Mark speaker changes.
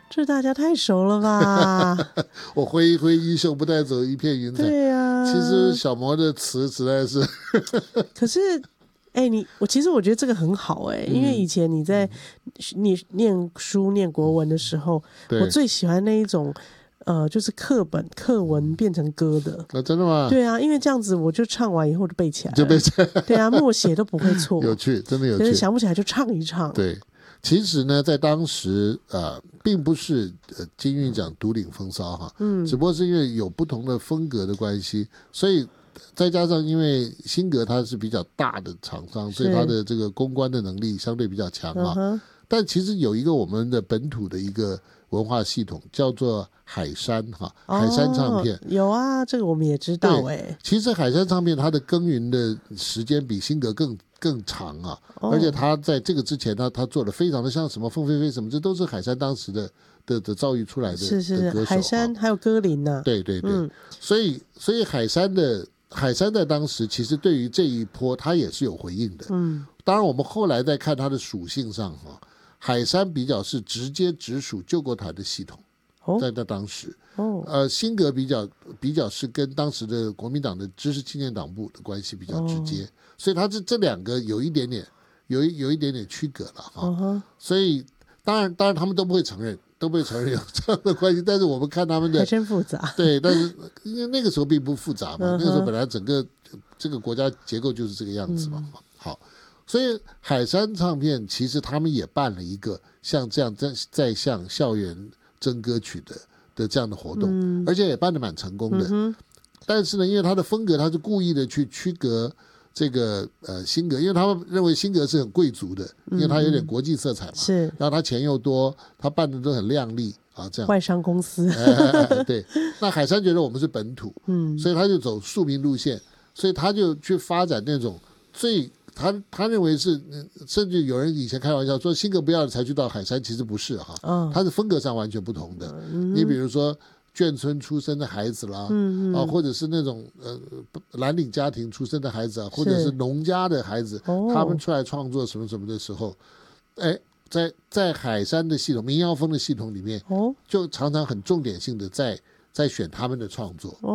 Speaker 1: 这大家太熟了吧？
Speaker 2: 我挥一挥衣袖，不带走一片云彩。
Speaker 1: 对啊，
Speaker 2: 其实小魔的词实在是
Speaker 1: 可是其实我觉得这个很好因为以前你在念书念国文的时候，我最喜欢那一种就是课文变成歌的。
Speaker 2: 真的吗？
Speaker 1: 对啊，因为这样子我就唱完以后就背起来了，
Speaker 2: 就背起来。
Speaker 1: 对啊，默写都不会错。
Speaker 2: 有趣，真的有趣。
Speaker 1: 可是想不起来就唱一唱。
Speaker 2: 对，其实呢，在当时并不是金韵奖独领风骚哈，只不过是因为有不同的风格的关系，所以再加上因为新格它是比较大的厂商，所以它的这个公关的能力相对比较强啊。但其实有一个我们的本土的一个文化系统叫做海山哈，海山唱片
Speaker 1: 有啊，这个我们也知道
Speaker 2: 其实海山唱片它的耕耘的时间比新格更长啊，而且他在这个之前他做的非常的像什么凤飞飞什么，这都是海山当时的造诣出来的
Speaker 1: 是
Speaker 2: 歌手。
Speaker 1: 海山还有歌林啊，
Speaker 2: 对对对，所以海山在当时其实对于这一波他也是有回应的。当然我们后来再看他的属性上海山比较是直接直属救国团的系统，在当时新格比较是跟当时的国民党的知识青年党部的关系比较直接，所以他这两个有一点点区隔了哈。所以当然他们都不会承认有这样的关系，但是我们看他们的
Speaker 1: 还真复杂。
Speaker 2: 对，但是因为那个时候并不复杂嘛，那个时候本来整个这个国家结构就是这个样子嘛。好，所以海山唱片其实他们也办了一个像这样在向校园征歌曲的这样的活动，而且也办得蛮成功的。但是呢，因为他的风格他是故意的去区隔这个新格，因为他们认为新格是很贵族的，因为他有点国际色彩嘛，
Speaker 1: 是，
Speaker 2: 然后他钱又多，他办的都很亮丽啊，这样
Speaker 1: 外商公司。
Speaker 2: 对，那海山觉得我们是本土，所以他就走庶民路线，所以他就去发展那种他认为是，甚至有人以前开玩笑说新格不要才去到海山，其实不是哈，他是风格上完全不同的。你比如说眷村出生的孩子啦，或者是那种蓝领家庭出生的孩子啊，或者是农家的孩子，他们出来创作什么什么的时候，在海山的系统、民谣风的系统里面，就常常很重点性的在选他们的创作。